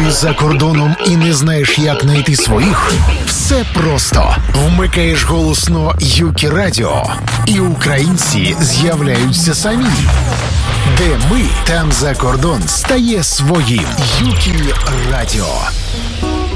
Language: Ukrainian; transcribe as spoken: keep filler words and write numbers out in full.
подорожуєш за кордоном і не знаєш, як знайти своїх? Все просто. Вмикаєш голосно Юкі Радіо, і українці з'являються самі. Де ми, там за кордон стає своїм. Юкі Радіо.